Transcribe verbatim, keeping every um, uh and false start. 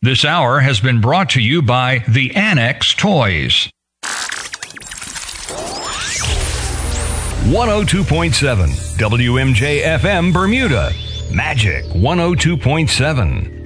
This hour has been brought to you by the Annex Toys. one oh two point seven W M J F M Bermuda. Magic one oh two point seven.